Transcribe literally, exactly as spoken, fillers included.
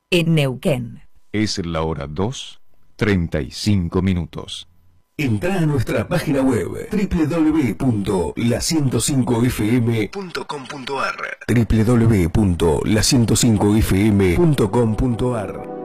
en Neuquén. Es la hora dos, treinta y cinco minutos. Entrá a nuestra página web doble u doble u doble u punto la ciento cinco f m punto com punto a r doble u doble u doble u punto la ciento cinco f m punto com punto a r